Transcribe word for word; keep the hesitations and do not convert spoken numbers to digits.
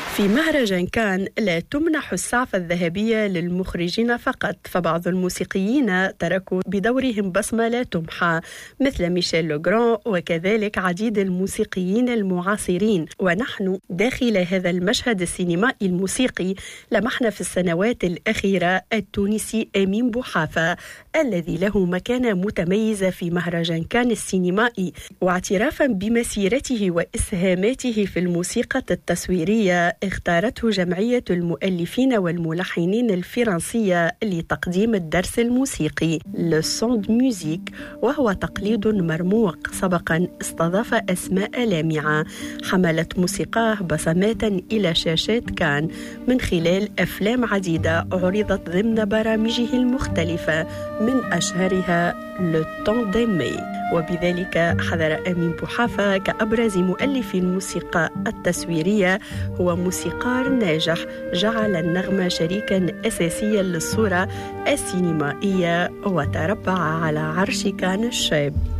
في مهرجان كان لا تمنح السعفة الذهبية للمخرجين فقط، فبعض الموسيقيين تركوا بدورهم بصمة لا تمحى مثل ميشيل لوغران وكذلك عديد الموسيقيين المعاصرين. ونحن داخل هذا المشهد السينمائي الموسيقي لمحنا في السنوات الأخيرة التونسي أمين بوحافة الذي له مكانة متميزة في مهرجان كان السينمائي، واعترافا بمسيرته وإسهاماته في الموسيقى التصويرية اختارته جمعية المؤلفين والملحنين الفرنسية لتقديم الدرس الموسيقي لسون دو ميوزيك، وهو تقليد مرموق سبقا استضاف أسماء لامعة حملت موسيقاه بصمات إلى شاشات كان من خلال أفلام عديدة عرضت ضمن برامجه المختلفة من أشهرها لو طون ديمي. وبذلك حضر أمين بوحافة كأبرز مؤلفي الموسيقى التصويرية. هو موسيقار ناجح جعل النغمة شريكا أساسيا للصورة السينمائية وتربع على عرش كان الشاب.